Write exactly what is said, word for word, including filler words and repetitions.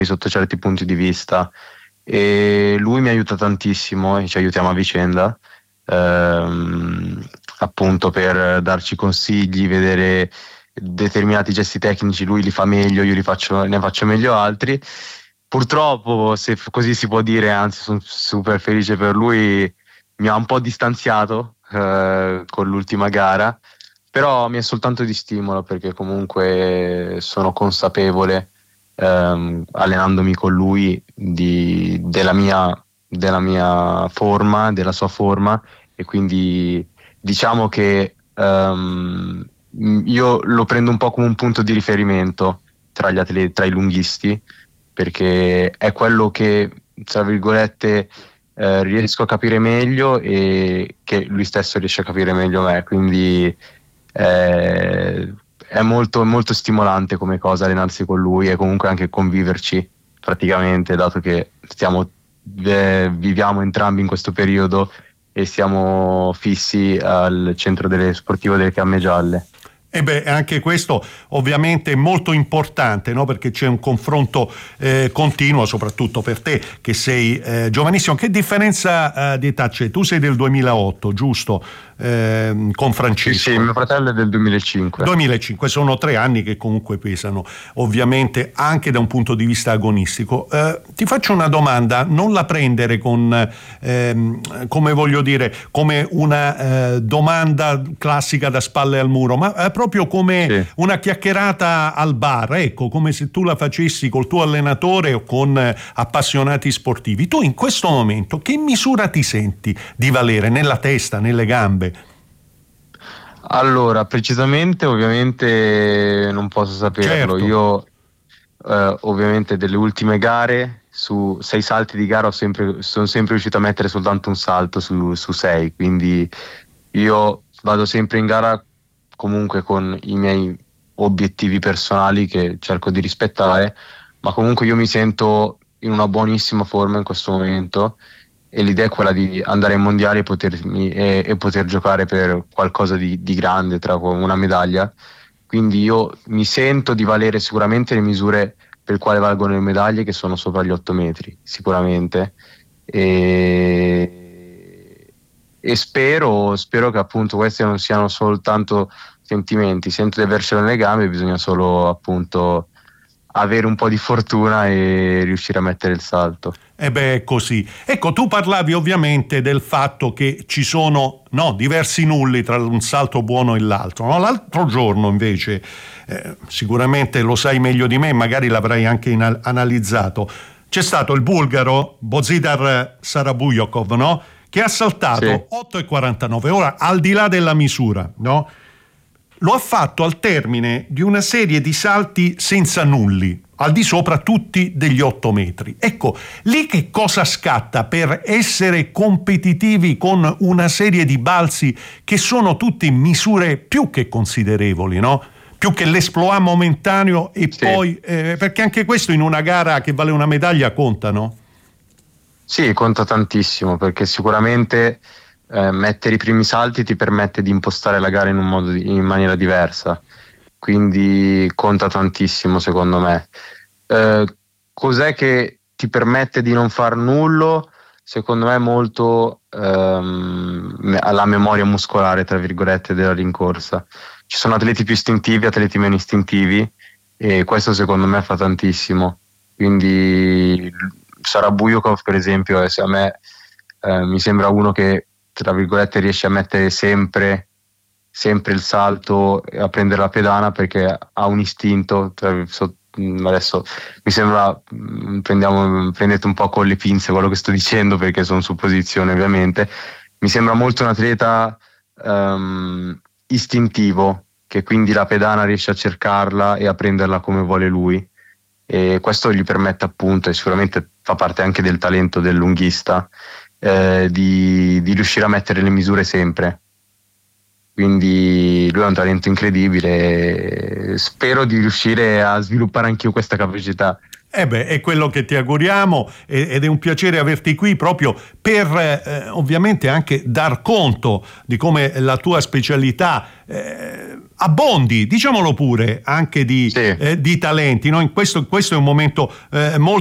sotto certi punti di vista, e lui mi aiuta tantissimo e ci aiutiamo a vicenda, ehm, appunto per darci consigli, vedere determinati gesti tecnici, lui li fa meglio, io li faccio, ne faccio meglio altri. Purtroppo, se così si può dire, anzi sono super felice per lui, mi ha un po' distanziato eh, con l'ultima gara, però mi è soltanto di stimolo, perché comunque sono consapevole, ehm, allenandomi con lui, di, della mia, della mia forma, della sua forma, e quindi diciamo che ehm, io lo prendo un po' come un punto di riferimento tra gli atleti, tra i lunghisti, perché è quello che, tra virgolette, eh, riesco a capire meglio e che lui stesso riesce a capire meglio me, quindi eh, è molto, molto stimolante come cosa allenarsi con lui e comunque anche conviverci praticamente, dato che stiamo, eh, viviamo entrambi in questo periodo e siamo fissi al centro delle sportivo delle Fiamme Gialle. E beh, anche questo ovviamente è molto importante, no? Perché c'è un confronto eh, continuo, soprattutto per te che sei eh, giovanissimo. Che differenza eh, di età c'è? Tu sei del duemilaotto, giusto? Eh, con Francesco. Sì, sì, mio fratello è del duemilacinque. duemilacinque, sono tre anni che comunque pesano, ovviamente anche da un punto di vista agonistico. Eh, ti faccio una domanda, non la prendere con, ehm, come voglio dire, come una eh, domanda classica da spalle al muro, ma eh, proprio come sì. una chiacchierata al bar, ecco, come se tu la facessi col tuo allenatore o con eh, appassionati sportivi. Tu in questo momento che misura ti senti di valere nella testa, nelle gambe? Allora, precisamente ovviamente non posso saperlo. Certo. Io eh, ovviamente delle ultime gare, su sei salti di gara ho sempre, sono sempre riuscito a mettere soltanto un salto su, su sei, quindi io vado sempre in gara comunque con i miei obiettivi personali che cerco di rispettare, ma comunque io mi sento in una buonissima forma in questo momento, e l'idea è quella di andare ai mondiali e, potermi, e, e poter giocare per qualcosa di, di grande, tra una medaglia. Quindi io mi sento di valere sicuramente le misure per quale valgono le medaglie, che sono sopra gli otto metri sicuramente, e, e spero, spero che appunto questi non siano soltanto sentimenti. Sento di avercelo nelle gambe, bisogna solo appunto avere un po' di fortuna e riuscire a mettere il salto. E beh, è così. Ecco, tu parlavi ovviamente del fatto che ci sono no, diversi nulli tra un salto buono e l'altro. No? L'altro giorno invece, eh, sicuramente lo sai meglio di me, magari l'avrai anche in- analizzato, c'è stato il bulgaro Bozidar Sarabujokov, no? Che ha saltato sì. otto e quarantanove. Ora, al di là della misura, no? Lo ha fatto al termine di una serie di salti senza nulli, al di sopra tutti degli otto metri. Ecco, lì che cosa scatta per essere competitivi con una serie di balzi che sono tutti misure più che considerevoli, no? Più che l'esploit momentaneo e sì. poi... Eh, perché anche questo in una gara che vale una medaglia conta, no? Sì, conta tantissimo, perché sicuramente... Eh, mettere i primi salti ti permette di impostare la gara in un modo di, in maniera diversa, quindi conta tantissimo secondo me. Eh, cos'è che ti permette di non far nullo? Secondo me molto ehm, alla memoria muscolare, tra virgolette, della rincorsa. Ci sono atleti più istintivi, atleti meno istintivi, e questo secondo me fa tantissimo. Quindi Sarabujokov per esempio, a me eh, mi sembra uno che tra virgolette riesce a mettere sempre sempre il salto e a prendere la pedana, perché ha un istinto. Adesso mi sembra, prendiamo, prendete un po' con le pinze quello che sto dicendo, perché sono supposizioni ovviamente. Mi sembra molto un atleta um, istintivo, che quindi la pedana riesce a cercarla e a prenderla come vuole lui, e questo gli permette appunto, e sicuramente fa parte anche del talento del lunghista, Eh, di, di riuscire a mettere le misure sempre. Quindi lui ha un talento incredibile, spero di riuscire a sviluppare anch'io questa capacità. Eh beh, è quello che ti auguriamo ed è un piacere averti qui proprio per eh, ovviamente anche dar conto di come la tua specialità eh, abbondi, diciamolo pure, anche di, sì. eh, di talenti, no? In questo, questo è un momento eh, molto